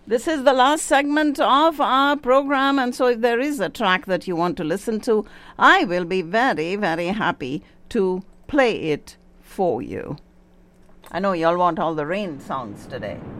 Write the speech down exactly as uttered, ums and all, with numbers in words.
This is the last segment of our program, and so if there is a track that you want to listen to, I will be very, very happy to play it for you. I know y'all want all the rain sounds today.